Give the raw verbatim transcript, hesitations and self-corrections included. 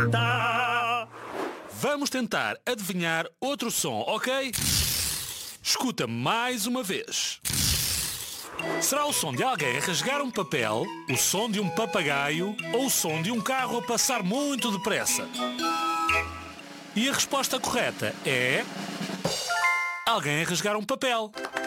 Vamos tentar adivinhar outro som, ok? Escuta mais uma vez. Será o som de alguém a rasgar um papel, o som de um papagaio ou o som de um carro a passar muito depressa? E a resposta correta é... alguém a rasgar um papel.